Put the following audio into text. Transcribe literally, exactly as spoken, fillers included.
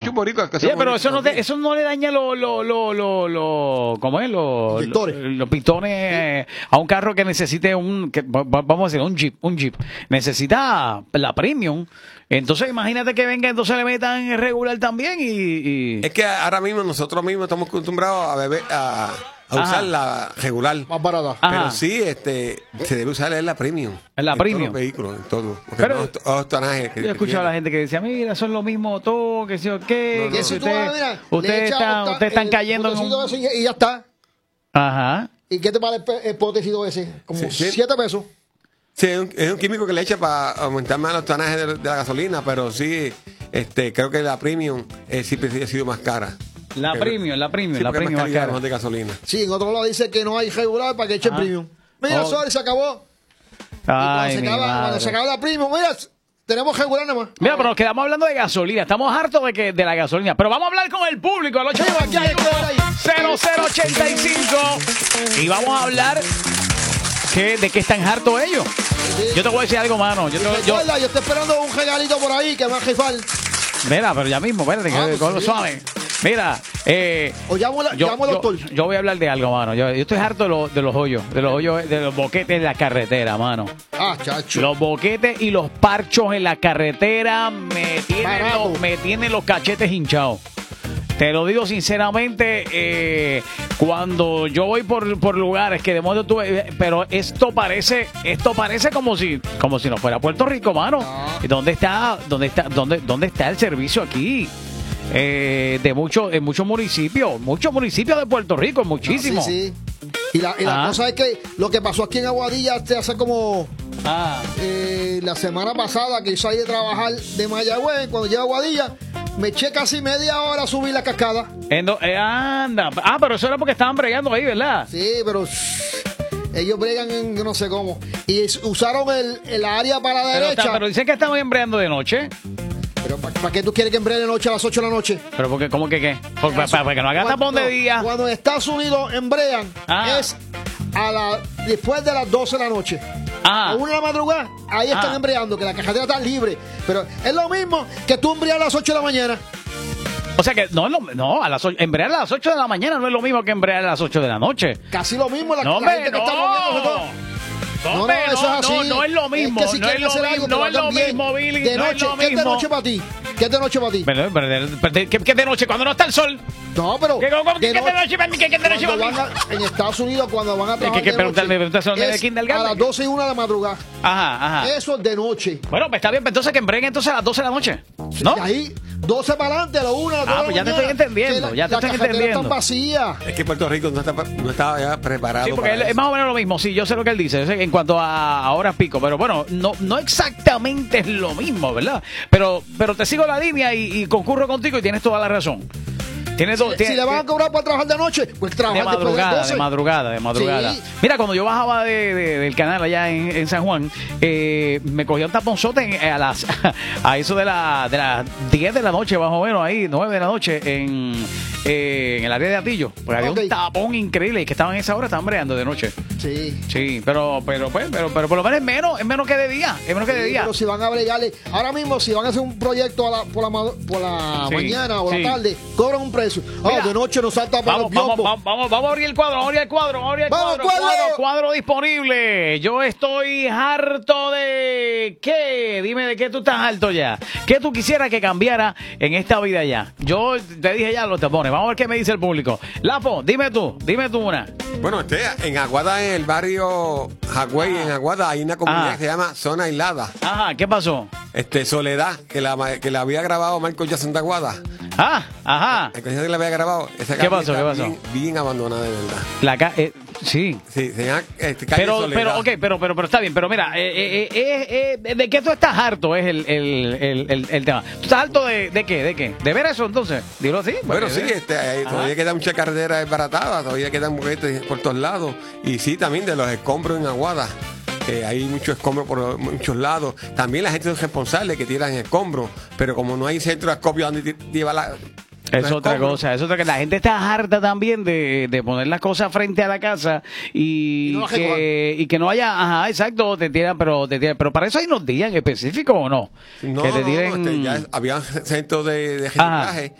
muchos boricuas que Sí, son pero eso no, boricuas te, eso no le daña los lo, lo, lo, lo, ¿cómo es? Los Pistores. los, los pistones eh, a un carro que necesite un, que, va- va- vamos a decir, un Jeep, un Jeep. Necesita la premium. Entonces imagínate que venga, entonces le metan regular también y... y... Es que ahora mismo nosotros mismos estamos acostumbrados a beber, a, a Ajá. usar la regular. Más barata. Ajá. Pero sí, este, se debe usar la premium. En la en premium. todos los vehículos, en todo. Porque Pero- no, todos los tonajes que- Yo he que escuchado a la tienen. gente que decía, mira, son lo mismo todo, que sé yo qué, No, que no. si Eso tú vas a ustedes ver, ustedes le echas están, octa- ustedes están el cayendo en potecito un... ese y, y ya está. Ajá. ¿Y qué te vale el, pe- el potecito ese? Como Sí, sí. siete pesos. Sí, es un, es un químico que le echa para aumentar más los tonajes de, de la gasolina, pero sí, este, creo que la premium eh, siempre ha sido más cara. La Pero- premium, la premium, sí, la porque es premium más más calidad cara. mejor de gasolina. Sí, en otro lado dice que no hay regular para que echen Ah. premium. Mira, Oh. sorry, se acabó. Y Ay, cuando, se mi acaba, cuando madre. se acaba la premium, mira, tenemos regular nada más. Mira, pero nos quedamos hablando de gasolina. Estamos hartos de que de la gasolina. Pero vamos a hablar con el público, al ocho Sí, aquí hay que ver ahí. cero cero ochenta y cinco. Y vamos a hablar que, de qué están hartos ellos. Yo te voy a decir algo, mano. Yo, te- yo, Recuerda, yo estoy esperando un regalito por ahí que me va a jefar. mira, pero ya mismo, espérate, Ah, que pues con lo sí. suave. Mira, eh, O llamo, la- yo, llamo al yo- doctor. yo voy a hablar de algo, mano. Yo, yo estoy harto de, los de los hoyos, de los hoyos, de los boquetes en la carretera, mano. Ah, chacho. Los boquetes y los parchos en la carretera me tienen, Barato. los, me tienen los cachetes hinchados. Te lo digo sinceramente, eh, cuando yo voy por, por lugares que de modo tú, eh, pero esto parece, esto parece como si, como si no fuera Puerto Rico, mano. No. ¿Dónde está, dónde está, dónde, dónde está el servicio aquí? Eh, de muchos, en muchos municipios, muchos municipios de Puerto Rico, muchísimos. Sí, sí. Y la, y la Ah. cosa es que lo que pasó aquí en Aguadilla este hace como Ah, eh, la semana pasada que yo salí de trabajar de Mayagüez, cuando llegué a Aguadilla, me eché casi media hora a subir la cascada. en do- eh, anda. Ah, pero eso era porque estaban bregando ahí, ¿verdad? Sí, pero shh, ellos bregan en yo no sé cómo. Y es- usaron el, el área para la Pero, derecha. está- pero dicen que estaban embreando de noche. Pero ¿para qué tú quieres que embreen de noche a las ocho de la noche? Pero porque, ¿cómo que qué? Por- para, para que no haga tapón de Cuando- día. Cuando en Estados Unidos embrean Ah. es a la, después de las doce de la noche. Ah. A una de la madrugada, ahí están Ah. embreando, que la carretera está libre. Pero es lo mismo que tú embrear a las ocho de la mañana. O sea que no, es lo- no a las ocho- embrear a las ocho de la mañana no es lo mismo que embrear a las ocho de la noche. Casi lo mismo la, No, la hombre, gente que no. está moviéndose todo. No, No, hombre, no, eso no, es así. no, no es lo mismo. Es que si no es quieren lo hacer algo, mismo, que no lo es lo hagan bien. mismo, Billy. De no noche, es lo ¿qué es de mismo. noche para ti? ¿Qué es de noche para ti? Pero, pero, pero, ¿qué, qué es de noche cuando no está el sol? No, pero. ¿Qué, cómo, de ¿qué es de no- noche para mí? ¿Qué es de noche cuando para mí? van a- en Estados Unidos, cuando van a trabajar. que de preguntarle- noche, preguntarle a es kindergarten. a las doce y una de la madrugada. Ajá, ajá. Eso es de noche. Bueno, pues está bien, pues entonces que embreguen entonces a las doce de la noche. ¿No? De ahí, doce para adelante, a la una, a las Ah, dos de pues la ya te mañana, estoy entendiendo, que la- ya te la estoy carretera entendiendo. está vacía. Es que Puerto Rico no, está, no estaba ya preparado. Sí, porque para él- es eso. más o menos lo mismo, sí, yo sé lo que él dice, yo sé en cuanto a, a horas pico, pero bueno, no, no exactamente es lo mismo, ¿verdad? Pero, pero te sigo la línea y, y concurro contigo y tienes toda la razón. Tienes dos, Si tienes- le van a cobrar para trabajar de noche, pues de trabajar después de las madrugada, doce. de madrugada, de madrugada. Sí. Mira, cuando yo bajaba de, de- del canal allá en, en San Juan, eh, me cogía un taponzote en- a las a eso de, la, de las diez de la noche, más o menos, ahí, nueve de la noche, en, eh, en el área de Atillo. Porque había Ok. un tapón increíble y que estaban en esa hora, estaban breando de noche. Sí. Sí, pero, pero, pues, pero, pero por lo menos es menos, es menos que de día, es menos que de Sí, día. pero si van a bregarle, ahora mismo si van a hacer un proyecto a la- por la, ma- por la Sí, mañana o sí. la tarde, cobran un precio. Ah, Mira, de noche nos salta para Vamos, los vamos, biombo. vamos, vamos, vamos a abrir el cuadro, vamos a abrir el cuadro, vamos a abrir el ¡Vamos, cuadro, cuadro! cuadro, cuadro disponible. Yo estoy harto de ¿qué? Dime de qué tú estás harto ya. ¿Qué tú quisieras que cambiara en esta vida ya? Yo te dije ya los tapones, vamos a ver qué me dice el público. Lapo, dime tú, dime tú una. Bueno, este, en Aguada, en el barrio Hagüey, en Aguada, hay una comunidad Ah. que se llama Zona Aislada. Ajá, ¿qué pasó? Este, Soledad, que la, que la había grabado Marco Jackson de Aguada. Ah, ajá. El que la había grabado. Esa ¿Qué calle pasó? está ¿Qué pasó? Bien, bien abandonada, de verdad. La ca eh, sí. Sí, se llama este, calle Pero, Soledad. pero, ok, pero, pero, pero está bien, pero mira, eh, eh, eh, eh, ¿de qué tú estás harto? Es el, el, el, el, el tema. ¿Tú estás harto de, de qué? ¿De qué? ¿De ver eso entonces? Dilo así. Bueno, porque- sí, este, hay- Ajá. todavía queda mucha carretera desbaratada, todavía quedan boquetes por todos lados. Y sí, también de los escombros en Aguada. que hay muchos escombros por muchos lados. También la gente es responsable que tiran escombros, pero como no hay centro de acopio donde ti- lleva la... Es los otra escombros. cosa, es otra que la gente está harta también de, de poner las cosas frente a la casa y, Y no las que, y que no haya, ajá, exacto, te tiran, pero te tiran, pero para eso hay unos días en específico o no, No, que te no, tiren, no, este, ya había centros de, de reciclaje